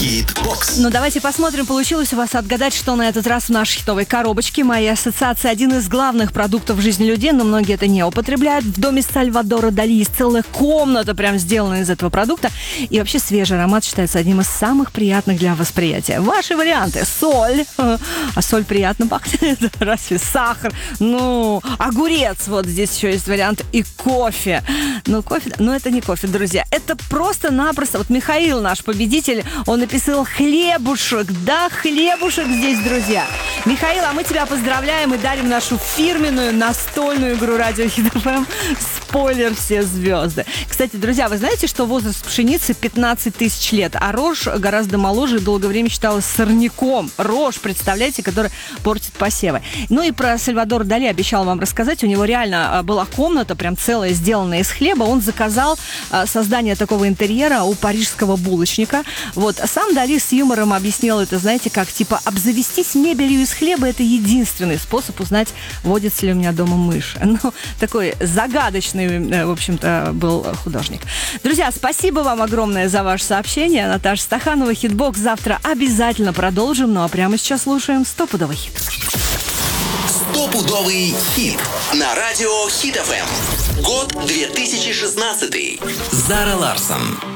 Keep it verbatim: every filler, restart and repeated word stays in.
Хит-бокс. Ну, давайте посмотрим, получилось у вас отгадать, что на этот раз в нашей хитовой коробочке. Моя ассоциация — один из главных продуктов в жизни людей, но многие это не употребляют. В доме Сальвадора Дали есть целая комната, прям сделана из этого продукта. И вообще свежий аромат считается одним из самых приятных для восприятия. Ваши варианты: соль. А соль приятно пахнет. Разве сахар? Ну, огурец. Вот здесь еще есть вариант. И кофе. Ну, кофе, но это не кофе, друзья. Это просто-напросто. Вот Михаил, наш победитель, он написал хлебушек. Да, хлебушек здесь, друзья. Михаил, а мы тебя поздравляем и дарим нашу фирменную настольную игру Радио Хит эф эм «Спойлер. Все звезды». Кстати, друзья, вы знаете, что возраст пшеницы пятнадцать тысяч лет, а рожь гораздо моложе и долгое время считалась сорняком. Рожь, представляете, которая портит посевы. Ну и про Сальвадора Дали обещал вам рассказать. У него реально была комната, прям целая, сделанная из хлеба. Он заказал создание такого интерьера у парижского булочника. Вот. Сам Дали с юмором объяснил это, знаете, как, типа, обзавестись мебелью из хлеба — это единственный способ узнать, водится ли у меня дома мышь. Ну, такой загадочный, в общем-то, был художник. Друзья, спасибо вам огромное за ваше сообщение. Наташа Стаханова, Хитбокс. Завтра обязательно продолжим. Ну а прямо сейчас слушаем стопудовый хит. Стопудовый хит на Радио Хит эф эм. Год две тысячи шестнадцатый. Зара Ларсон.